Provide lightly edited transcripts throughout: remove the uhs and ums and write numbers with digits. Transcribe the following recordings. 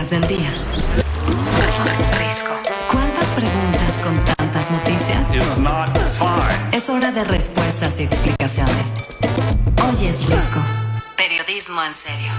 noticias del día. Risco. ¿Cuántas preguntas con tantas noticias? Es hora de respuestas y explicaciones. Hoy es Risco. Periodismo en serio.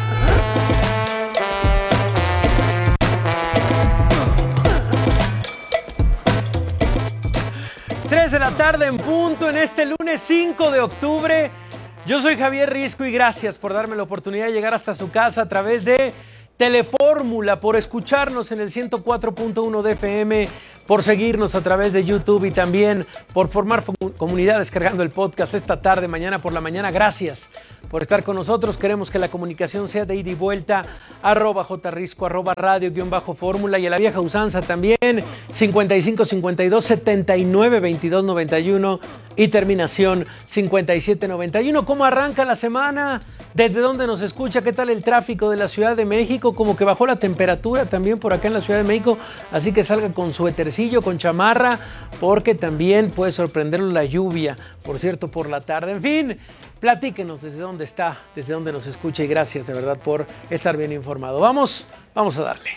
Tres de la tarde en punto en este lunes 5 de octubre. Yo soy Javier Risco y gracias por darme la oportunidad de llegar hasta su casa a través de Telefórmula, por escucharnos en el 104.1 de FM, por seguirnos a través de YouTube y también por formar comunidad descargando el podcast esta tarde, mañana por la mañana. Gracias por estar con nosotros. Queremos que la comunicación sea de ida y vuelta, @jrisco, @radio_fórmula y a la vieja usanza también, 5552-792291 y terminación 5791. ¿Cómo arranca la semana? ¿Desde dónde nos escucha? ¿Qué tal el tráfico de la Ciudad de México? Como que bajó la temperatura también por acá en la Ciudad de México, así que salga con suétercillo, con chamarra, porque también puede sorprenderlo la lluvia, por cierto, por la tarde. En fin, platíquenos desde dónde está, desde dónde nos escucha y gracias de verdad por estar bien informado. Vamos a darle.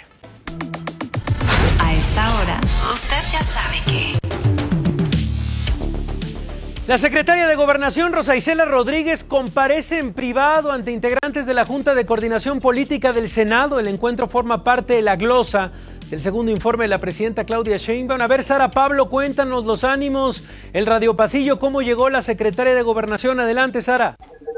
A esta hora, usted ya sabe que... La secretaria de Gobernación, Rosa Isela Rodríguez, comparece en privado ante integrantes de la Junta de Coordinación Política del Senado. El encuentro forma parte de la glosa del segundo informe de la presidenta Claudia Sheinbaum. A ver, Sara Pablo, cuéntanos los ánimos, el radiopasillo, cómo llegó la secretaria de Gobernación. Adelante, Sara.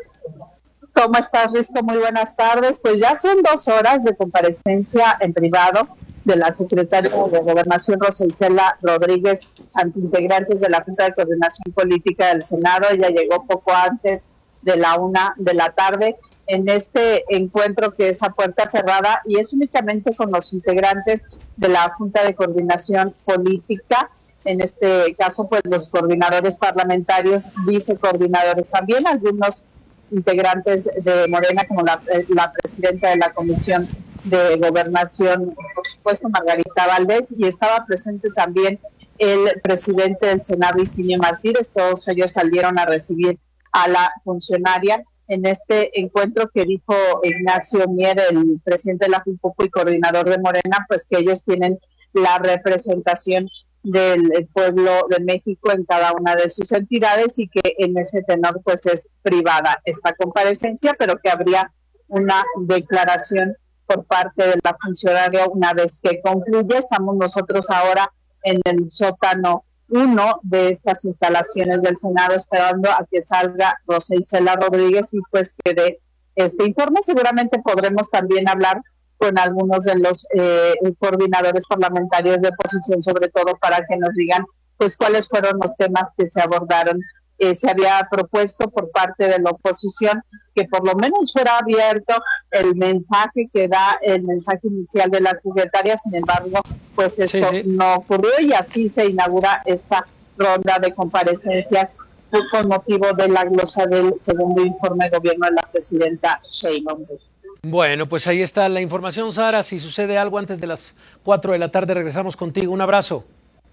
¿Cómo estás, Risco? Muy buenas tardes. Pues ya son 2 horas de comparecencia en privado de la secretaria de Gobernación, Rosa Isela Rodríguez, ante integrantes de la Junta de Coordinación Política del Senado. Ella llegó poco antes de la 1 de la tarde en este encuentro que es a puerta cerrada y es únicamente con los integrantes de la Junta de Coordinación Política. En este caso, pues los coordinadores parlamentarios, vicecoordinadores, también algunos integrantes de Morena, como la presidenta de la Comisión de Gobernación, por supuesto, Margarita Valdés, y estaba presente también el presidente del Senado, Higinio Martínez. Todos ellos salieron a recibir a la funcionaria en este encuentro que dijo Ignacio Mier, el presidente de la JUPOPO y coordinador de Morena, pues que ellos tienen la representación del pueblo de México en cada una de sus entidades y que en ese tenor pues es privada esta comparecencia, pero que habría una declaración por parte de la funcionaria una vez que concluye. Estamos nosotros ahora en el sótano 1 de estas instalaciones del Senado esperando a que salga Rosa Isela Rodríguez y pues que dé este informe. Seguramente podremos también hablar con algunos de los coordinadores parlamentarios de oposición, sobre todo para que nos digan pues cuáles fueron los temas que se abordaron. Se había propuesto por parte de la oposición que por lo menos fuera abierto el mensaje que da el mensaje inicial de la secretaria. Sin embargo, pues esto no ocurrió y así se inaugura esta ronda de comparecencias con motivo de la glosa del segundo informe de gobierno de la presidenta Sheinbaum. Bueno, pues ahí está la información, Sara. Si sucede algo antes de las 4 de la tarde, regresamos contigo. Un abrazo.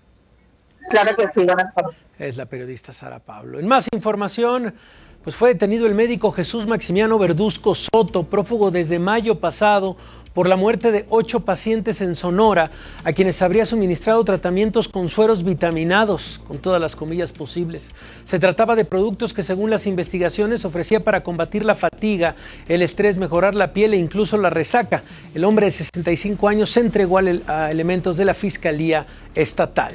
Claro que sí, buenas tardes. Es la periodista Sara Pablo. En más información, pues fue detenido el médico Jesús Maximiano Verduzco Soto, prófugo desde mayo pasado por la muerte de 8 pacientes en Sonora, a quienes habría suministrado tratamientos con sueros vitaminados, con todas las comillas posibles. Se trataba de productos que, según las investigaciones, ofrecía para combatir la fatiga, el estrés, mejorar la piel e incluso la resaca. El hombre de 65 años se entregó a elementos de la Fiscalía Estatal.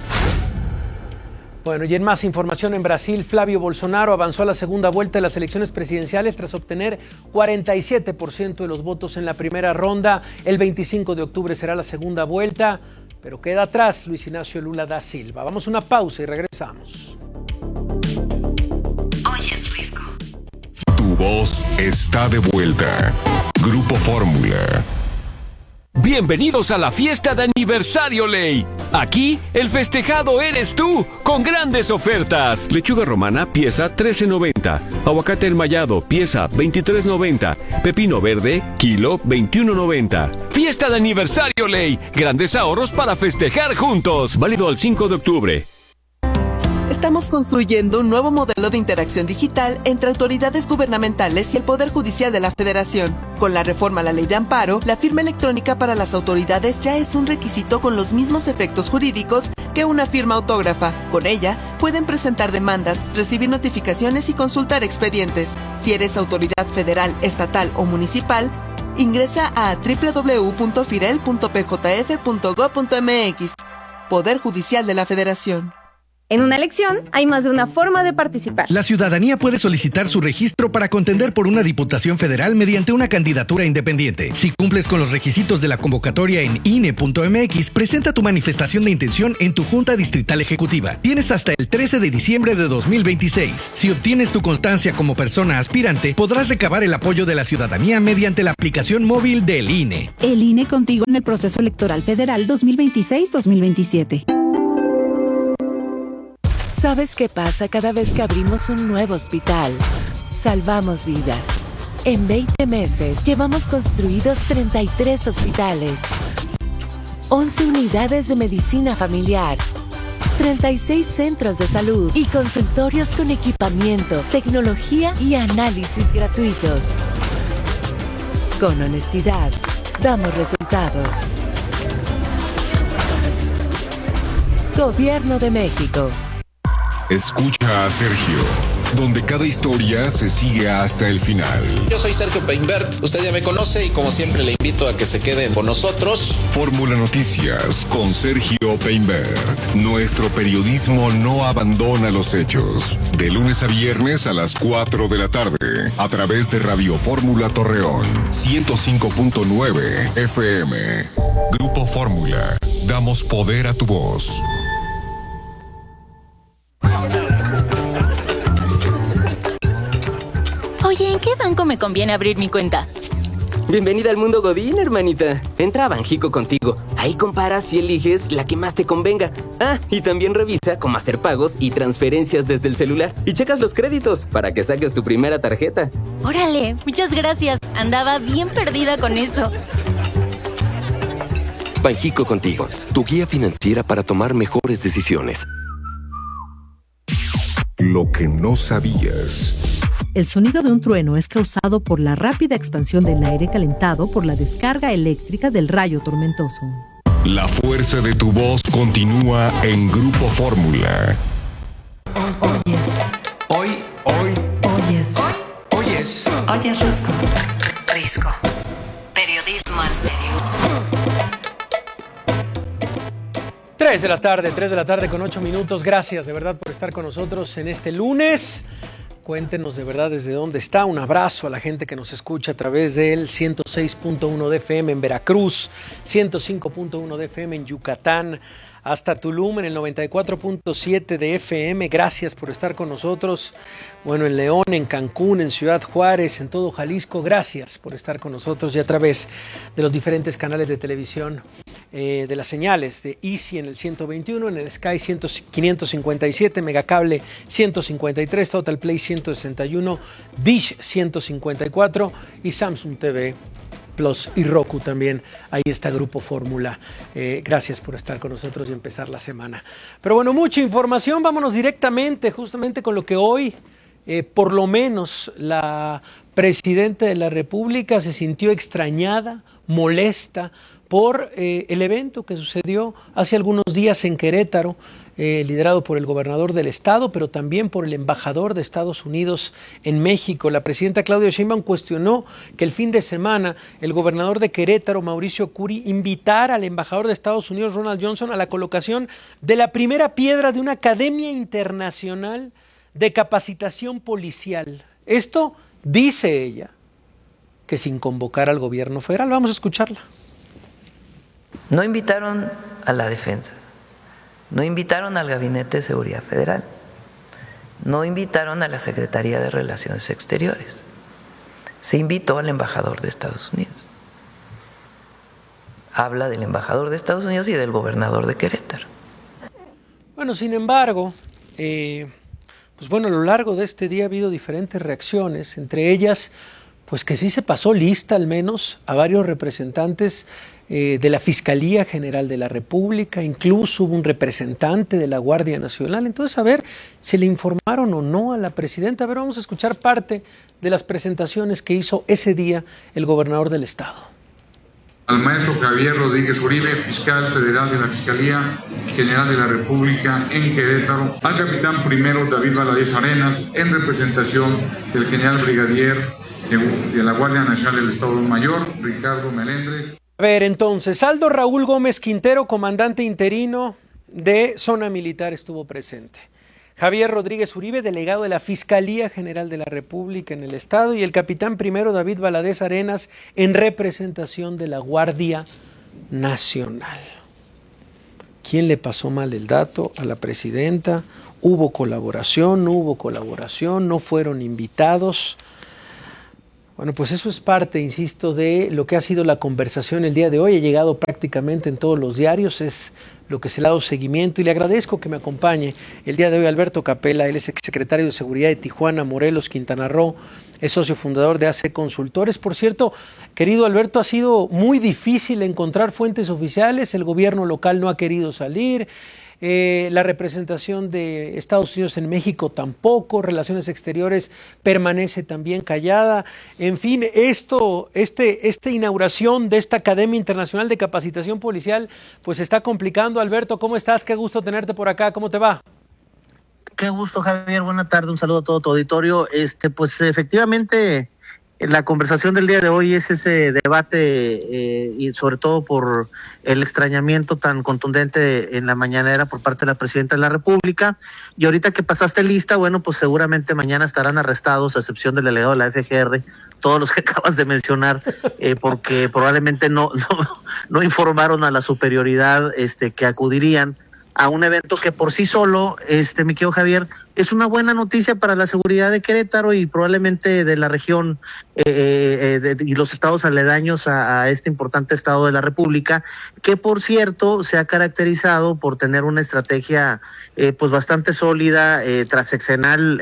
Bueno, y en más información, en Brasil, Flavio Bolsonaro avanzó a la segunda vuelta de las elecciones presidenciales tras obtener 47% de los votos en la primera ronda. El 25 de octubre será la segunda vuelta, pero queda atrás Luis Ignacio Lula da Silva. Vamos a una pausa y regresamos. Hoy es Risco. Tu voz está de vuelta. Grupo Fórmula. Bienvenidos a la fiesta de aniversario Ley. Aquí, el festejado eres tú, con grandes ofertas. Lechuga romana, pieza $13.90. Aguacate enmayado, pieza $23.90. Pepino verde, kilo $21.90. Fiesta de aniversario Ley. Grandes ahorros para festejar juntos. Válido al 5 de octubre. Estamos construyendo un nuevo modelo de interacción digital entre autoridades gubernamentales y el Poder Judicial de la Federación. Con la reforma a la Ley de Amparo, la firma electrónica para las autoridades ya es un requisito con los mismos efectos jurídicos que una firma autógrafa. Con ella, pueden presentar demandas, recibir notificaciones y consultar expedientes. Si eres autoridad federal, estatal o municipal, ingresa a www.firel.pjf.gov.mx. Poder Judicial de la Federación. En una elección hay más de una forma de participar. La ciudadanía puede solicitar su registro para contender por una diputación federal mediante una candidatura independiente. Si cumples con los requisitos de la convocatoria en INE.mx, presenta tu manifestación de intención en tu Junta Distrital Ejecutiva. Tienes hasta el 13 de diciembre de 2026. Si obtienes tu constancia como persona aspirante, podrás recabar el apoyo de la ciudadanía mediante la aplicación móvil del INE. El INE contigo en el proceso electoral federal 2026-2027. ¿Sabes qué pasa cada vez que abrimos un nuevo hospital? Salvamos vidas. En 20 meses llevamos construidos 33 hospitales, 11 unidades de medicina familiar, 36 centros de salud y consultorios con equipamiento, tecnología y análisis gratuitos. Con honestidad, damos resultados. Gobierno de México. Escucha a Sergio, donde cada historia se sigue hasta el final. Yo soy Sergio Peinbert, usted ya me conoce y como siempre le invito a que se queden con nosotros. Fórmula Noticias con Sergio Peinbert. Nuestro periodismo no abandona los hechos. De lunes a viernes a las 4 de la tarde, a través de Radio Fórmula Torreón, 105.9 FM. Grupo Fórmula, damos poder a tu voz. Oye, ¿en qué banco me conviene abrir mi cuenta? Bienvenida al mundo Godín, hermanita. Entra a Banjico Contigo. Ahí comparas y eliges la que más te convenga. Ah, y también revisa cómo hacer pagos y transferencias desde el celular. Y checas los créditos para que saques tu primera tarjeta. Órale, muchas gracias. Andaba bien perdida con eso. Banjico Contigo, tu guía financiera para tomar mejores decisiones. Lo que no sabías. El sonido de un trueno es causado por la rápida expansión del aire calentado por la descarga eléctrica del rayo tormentoso. La fuerza de tu voz continúa en Grupo Fórmula. Oyes. Oyes. Oyes Risco. Risco. Periodismo en serio. 3 de la tarde con 8 minutos. Gracias de verdad por estar con nosotros en este lunes. Cuéntenos de verdad desde dónde está. Un abrazo a la gente que nos escucha a través del 106.1 de FM en Veracruz, 105.1 de FM en Yucatán, hasta Tulum en el 94.7 de FM. Gracias por estar con nosotros. Bueno, en León, en Cancún, en Ciudad Juárez, en todo Jalisco. Gracias por estar con nosotros y a través de los diferentes canales de televisión, de las señales de Easy en el 121, en el Sky 557, Megacable 153, Total Play 161, Dish 154 y Samsung TV Plus y Roku también. Ahí está Grupo Fórmula. Gracias por estar con nosotros y empezar la semana. Pero bueno, mucha información. Vámonos directamente, justamente con lo que hoy, por lo menos, la presidenta de la República se sintió extrañada, molesta por el evento que sucedió hace algunos días en Querétaro, liderado por el gobernador del estado, pero también por el embajador de Estados Unidos en México. La presidenta Claudia Sheinbaum cuestionó que el fin de semana el gobernador de Querétaro, Mauricio Curi, invitara al embajador de Estados Unidos, Ronald Johnson, a la colocación de la primera piedra de una academia internacional de capacitación policial. Esto, dice ella, que sin convocar al gobierno federal. Vamos a escucharla. No invitaron a la defensa, no invitaron al Gabinete de Seguridad Federal, no invitaron a la Secretaría de Relaciones Exteriores, se invitó al embajador de Estados Unidos. Habla del embajador de Estados Unidos y del gobernador de Querétaro. Bueno, sin embargo, pues bueno, a lo largo de este día ha habido diferentes reacciones, entre ellas, pues que sí se pasó lista al menos a varios representantes de la Fiscalía General de la República, incluso hubo un representante de la Guardia Nacional. Entonces, a ver, ¿se le informaron o no a la presidenta? A ver, vamos a escuchar parte de las presentaciones que hizo ese día el gobernador del estado. Al maestro Javier Rodríguez Uribe, fiscal federal de la Fiscalía General de la República en Querétaro, al capitán primero David Valadez Arenas, en representación del general brigadier de la Guardia Nacional del Estado Mayor, Ricardo Melendres. A ver, entonces, Aldo Raúl Gómez Quintero, comandante interino de Zona Militar, estuvo presente. Javier Rodríguez Uribe, delegado de la Fiscalía General de la República en el Estado, y el capitán primero David Valadez Arenas en representación de la Guardia Nacional. ¿Quién le pasó mal el dato a la presidenta? ¿Hubo colaboración? ¿No hubo colaboración? ¿No fueron invitados? Bueno, pues eso es parte, insisto, de lo que ha sido la conversación el día de hoy. Ha llegado prácticamente en todos los diarios, es lo que se le ha dado seguimiento, y le agradezco que me acompañe el día de hoy Alberto Capella. Él es exsecretario de Seguridad de Tijuana, Morelos, Quintana Roo, es socio fundador de AC Consultores. Por cierto, querido Alberto, ha sido muy difícil encontrar fuentes oficiales, el gobierno local no ha querido salir, la representación de Estados Unidos en México tampoco, Relaciones Exteriores permanece también callada. En fin, esta inauguración de esta Academia Internacional de Capacitación Policial pues se está complicando. Alberto, ¿cómo estás? Qué gusto tenerte por acá, ¿cómo te va? Qué gusto, Javier, buena tarde, un saludo a todo tu auditorio. Pues efectivamente la conversación del día de hoy es ese debate y sobre todo por el extrañamiento tan contundente en la mañanera por parte de la Presidenta de la República. Y ahorita que pasaste lista, bueno, pues seguramente mañana estarán arrestados, a excepción del delegado de la FGR, todos los que acabas de mencionar, porque probablemente no informaron a la superioridad que acudirían a un evento que por sí solo, mi querido Javier, es una buena noticia para la seguridad de Querétaro y probablemente de la región y los estados aledaños a este importante estado de la República, que por cierto se ha caracterizado por tener una estrategia pues bastante sólida, transeccional,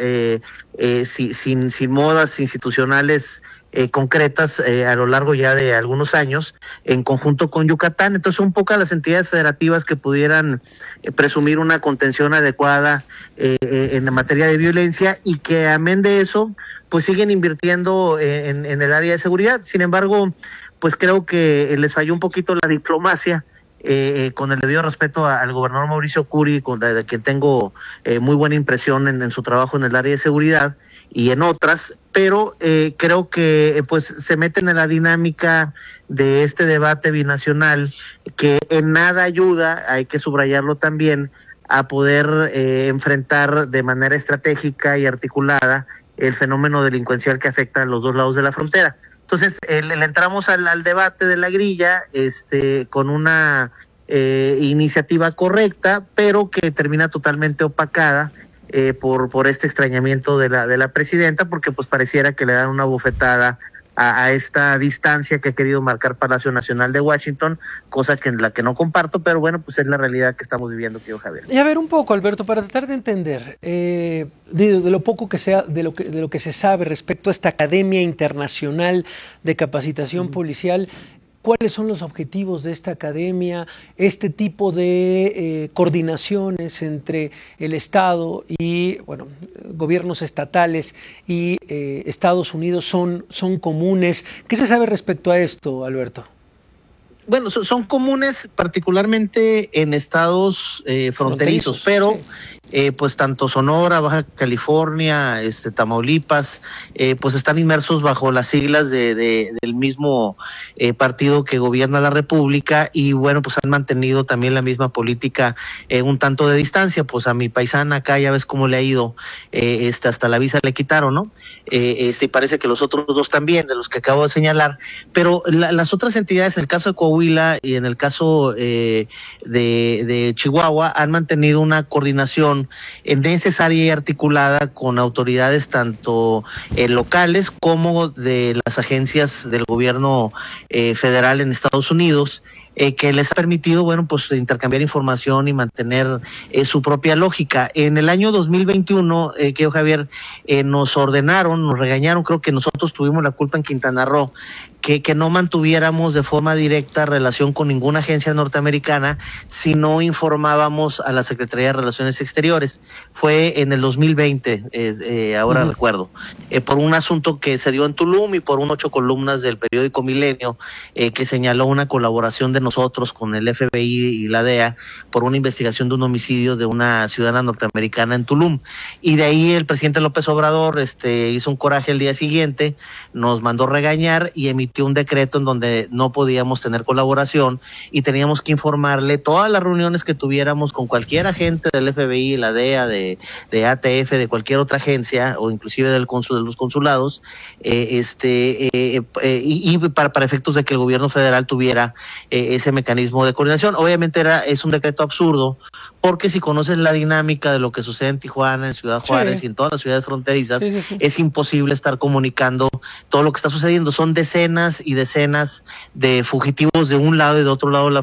sin modas institucionales concretas a lo largo ya de algunos años, en conjunto con Yucatán. Entonces son pocas las entidades federativas que pudieran presumir una contención adecuada en la materia de violencia, y que amén de eso pues siguen invirtiendo en el área de seguridad. Sin embargo, pues creo que les falló un poquito la diplomacia, con el debido respeto al gobernador Mauricio Curi, de quien tengo muy buena impresión en su trabajo en el área de seguridad y en otras, pero creo que pues se meten en la dinámica de este debate binacional que en nada ayuda, hay que subrayarlo también, a poder enfrentar de manera estratégica y articulada el fenómeno delincuencial que afecta a los dos lados de la frontera. Entonces, le entramos al debate de la grilla con una iniciativa correcta, pero que termina totalmente opacada por este extrañamiento de la presidenta, porque pues pareciera que le dan una bofetada a esta distancia que ha querido marcar Palacio Nacional de Washington, cosa que en la que no comparto, pero bueno, pues es la realidad que estamos viviendo, querido Javier. Y a ver un poco, Alberto, para tratar de entender de lo poco que sea, de lo que se sabe respecto a esta Academia Internacional de Capacitación Policial, ¿cuáles son los objetivos de esta academia? Este tipo de coordinaciones entre el Estado y gobiernos estatales y Estados Unidos son comunes. ¿Qué se sabe respecto a esto, Alberto? Bueno, son comunes particularmente en estados fronterizos, pero sí. Pues tanto Sonora, Baja California, Tamaulipas, pues están inmersos bajo las siglas del mismo partido que gobierna la República, y bueno, pues han mantenido también la misma política un tanto de distancia. Pues a mi paisana acá ya ves cómo le ha ido, hasta la visa le quitaron, ¿no? Y parece que los otros dos también, de los que acabo de señalar, pero las otras entidades, en el caso de Coahuila y en el caso de Chihuahua, han mantenido una coordinación necesaria y articulada con autoridades tanto locales como de las agencias del gobierno federal en Estados Unidos, que les ha permitido, pues intercambiar información y mantener su propia lógica. En el año 2021, Javier, nos regañaron, creo que nosotros tuvimos la culpa en Quintana Roo, que no mantuviéramos de forma directa relación con ninguna agencia norteamericana si no informábamos a la Secretaría de Relaciones Exteriores. Fue en el 2020, ahora recuerdo, por un asunto que se dio en Tulum y por 8 columnas del periódico Milenio que señaló una colaboración de nosotros con el FBI y la DEA por una investigación de un homicidio de una ciudadana norteamericana en Tulum. Y de ahí el presidente López Obrador hizo un coraje el día siguiente, nos mandó regañar y emitió un decreto en donde no podíamos tener colaboración y teníamos que informarle todas las reuniones que tuviéramos con cualquier agente del FBI, la DEA, de ATF, de cualquier otra agencia o inclusive de los consulados, y para efectos de que el gobierno federal tuviera ese mecanismo de coordinación. Obviamente es un decreto absurdo, porque si conoces la dinámica de lo que sucede en Tijuana, en Ciudad Juárez y en todas las ciudades fronterizas, es imposible estar comunicando todo lo que está sucediendo. Son decenas y decenas de fugitivos de un lado y de otro lado de la